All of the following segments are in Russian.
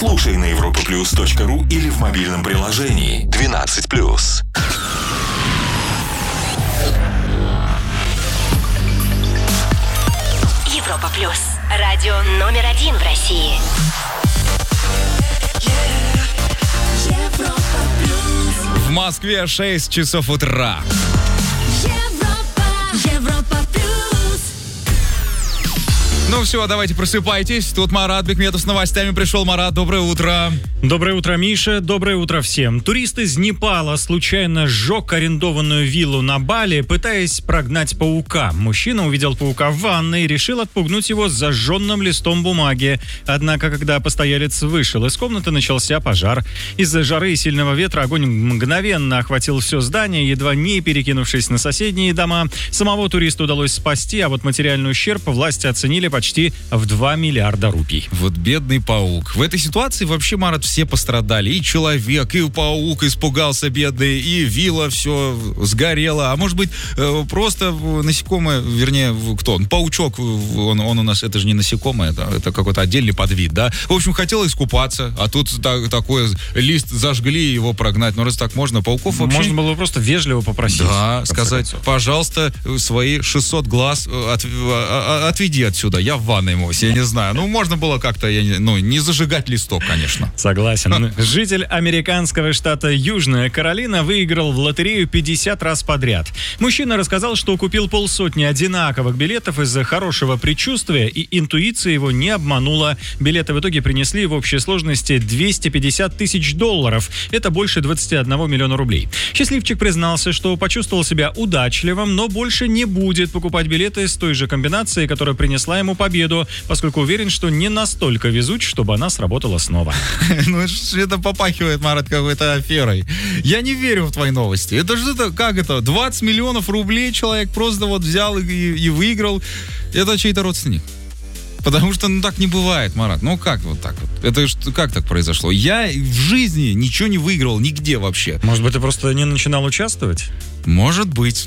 Слушай на europaplus.ru или в мобильном приложении 12+. Европа Плюс. Радио номер 1 в России. В Москве 6 часов утра. Ну все, давайте просыпайтесь. Тут Марат Бекметов с новостями пришел. Марат, доброе утро. Доброе утро, Миша. Доброе утро всем. Турист из Непала случайно сжег арендованную виллу на Бали, пытаясь прогнать паука. Мужчина увидел паука в ванной и решил отпугнуть его с зажженным листом бумаги. Однако, когда постоялец вышел из комнаты, начался пожар. Из-за жары и сильного ветра огонь мгновенно охватил все здание, едва не перекинувшись на соседние дома. Самого туриста удалось спасти, а вот материальный ущерб власти оценили почти в 2 миллиарда рупий. Вот бедный паук. В этой ситуации вообще, Марат, все пострадали. И человек, и паук испугался бедный, и вилла все сгорела. А может быть, просто насекомое, вернее, кто? Паучок, он у нас, это же не насекомое, это какой-то отдельный подвид, да? В общем, хотел искупаться, а тут такой лист зажгли, его прогнать. Ну, раз так можно, пауков вообще... Можно было просто вежливо попросить. Да, сказать, пожалуйста, свои 600 глаз отведи отсюда. Я в ванной моюсь, я не знаю. Ну, можно было как-то, не зажигать листок, конечно. Согласен. Житель американского штата Южная Каролина выиграл в лотерею 50 раз подряд. Мужчина рассказал, что купил 50 одинаковых билетов из-за хорошего предчувствия, и интуиция его не обманула. Билеты в итоге принесли в общей сложности $250 тысяч. Это больше 21 миллиона рублей. Счастливчик признался, что почувствовал себя удачливым, но больше не будет покупать билеты с той же комбинацией, которая принесла ему победу, поскольку уверен, что не настолько везуч, чтобы она сработала снова. Ну, это попахивает, Марат, какой-то аферой. Я не верю в твои новости. Это же как это? 20 миллионов рублей человек просто вот взял и выиграл. Это чей-то родственник. Потому что, так не бывает, Марат. Ну, как вот так вот? Это как так произошло? Я в жизни ничего не выиграл, нигде вообще. Может быть, ты просто не начинал участвовать? Может быть.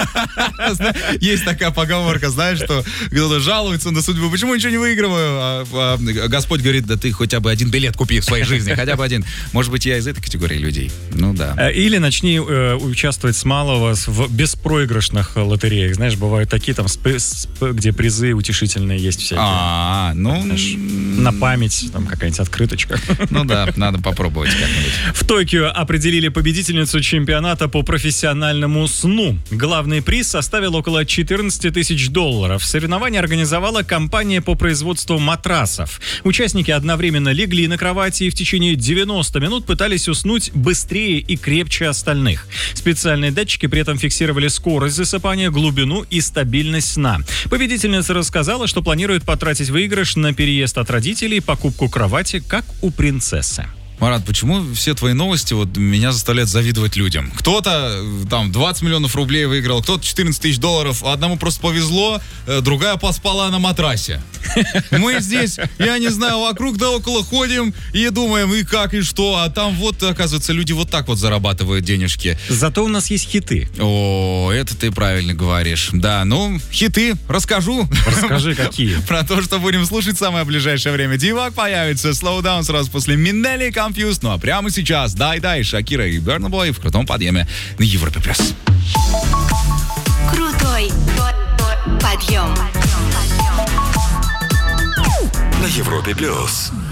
Есть такая поговорка, знаешь, что кто-то жалуется на судьбу. Почему ничего не выигрываю? А Господь говорит, да ты хотя бы один билет купи в своей жизни, хотя бы один. Может быть, я из этой категории людей. Ну да. Или начни участвовать с малого в беспроигрышных лотереях. Знаешь, бывают такие там, где призы утешительные есть всякие. Знаешь, на память, там какая-нибудь открыточка. Ну да, надо попробовать как-нибудь. В Токио определили победительницу чемпионата по профессиональному сну. Главный приз составил около $14 тысяч. Соревнование организовала компания по производству матрасов. Участники одновременно легли на кровати и в течение 90 минут пытались уснуть быстрее и крепче остальных. Специальные датчики при этом фиксировали скорость засыпания, глубину и стабильность сна. Победительница рассказала, что планирует потратить выигрыш на переезд от родителей и покупку кровати, как у принцессы. Марат, почему все твои новости вот меня заставляют завидовать людям? Кто-то там 20 миллионов рублей выиграл, кто-то $14 тысяч, одному просто повезло, другая поспала на матрасе. Мы здесь, я не знаю, вокруг да около ходим и думаем, и как, и что, а там вот, оказывается, люди вот так вот зарабатывают денежки. Зато у нас есть хиты. О, это ты правильно говоришь. Да, ну, хиты расскажу. Расскажи, какие. Про то, что будем слушать в самое ближайшее время. Дивак появится, Slow Down сразу после Минелли, Confused. Ну а прямо сейчас Die, Шакира и Burna Boy в крутом подъеме на Европе+. Крутой подъем. На Европе+.